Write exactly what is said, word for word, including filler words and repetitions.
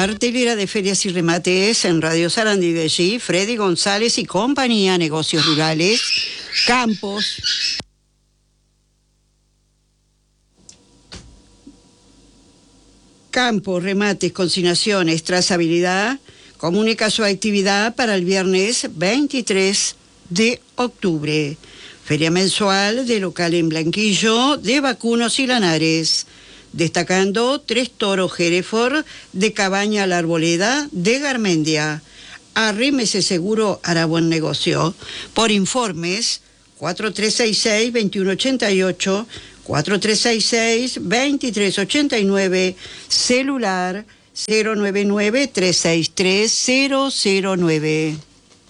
Cartelera de ferias y remates en Radio Sarandí de allí, Freddy González y compañía, negocios rurales, campos. Campos, remates, consignaciones, trazabilidad. Comunica su actividad para el viernes veintitrés de octubre. Feria mensual de local en Blanquillo de vacunos y lanares. Destacando tres toros Hereford de Cabaña La Arboleda de Garmendia. Arrímese seguro, hará buen negocio. Por informes, cuatro tres seis seis, dos uno ocho ocho, cuatro tres seis seis, dos tres ocho nueve, celular cero nueve nueve, tres seis tres, cero cero nueve.